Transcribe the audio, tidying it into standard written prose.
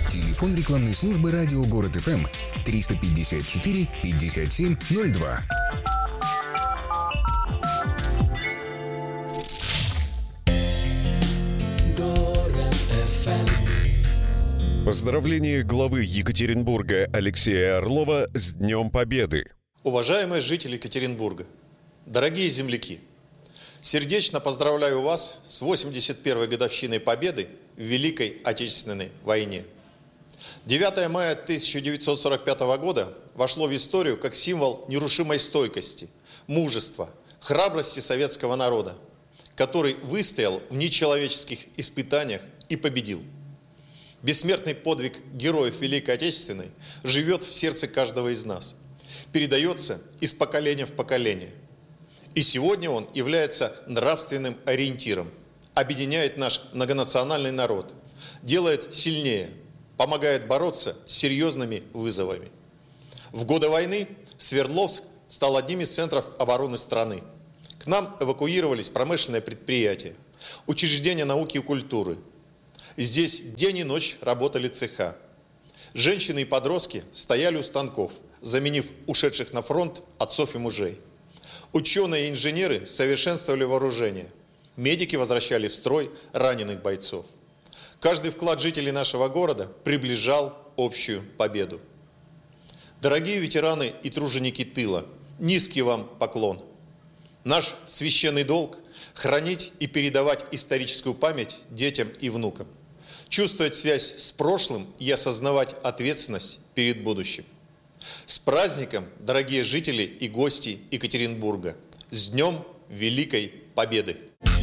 Телефон рекламной службы радио «Город ФМ» 354 57 02. Поздравление главы Екатеринбурга Алексея Орлова с Днем Победы. Уважаемые жители Екатеринбурга, дорогие земляки, сердечно поздравляю вас с 81-й годовщиной Победы в Великой Отечественной войне. 9 мая 1945 года вошло в историю как символ нерушимой стойкости, мужества, храбрости советского народа, который выстоял в нечеловеческих испытаниях и победил. Бессмертный подвиг героев Великой Отечественной живет в сердце каждого из нас, передается из поколения в поколение. И сегодня он является нравственным ориентиром, объединяет наш многонациональный народ, делает сильнее, помогает бороться с серьезными вызовами. В годы войны Свердловск стал одним из центров обороны страны. К нам эвакуировались промышленные предприятия, учреждения науки и культуры. Здесь день и ночь работали цеха. Женщины и подростки стояли у станков, заменив ушедших на фронт отцов и мужей. Ученые и инженеры совершенствовали вооружение. Медики возвращали в строй раненых бойцов. Каждый вклад жителей нашего города приближал общую победу. Дорогие ветераны и труженики тыла, низкий вам поклон. Наш священный долг – хранить и передавать историческую память детям и внукам. Чувствовать связь с прошлым и осознавать ответственность перед будущим. С праздником, дорогие жители и гости Екатеринбурга! С Днем Великой Победы!